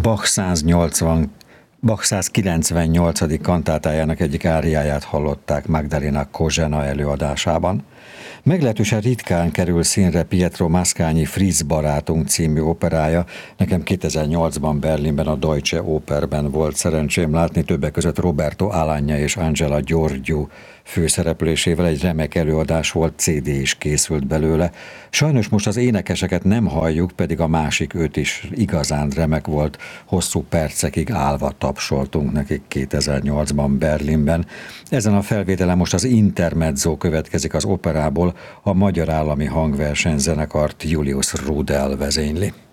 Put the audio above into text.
Bach 180 Bach 198. kantátájának egyik áriáját hallották Magdalena Kozsena előadásában. Meglehetősen ritkán kerül színre Pietro Mascagni Fritz barátunk című operája. Nekem 2008-ban Berlinben a Deutsche Operben volt szerencsém látni, többek között Roberto Alagna és Angela Gheorghiu főszereplésével. Egy remek előadás volt, CD is készült belőle. Sajnos most az énekeseket nem halljuk, pedig a másik öt is igazán remek volt. Hosszú percekig állva tapsoltunk nekik 2008-ban Berlinben. Ezen a felvételen most az intermezzo következik az operából, a Magyar Állami Hangversenyzenekart Julius Rudel vezényli.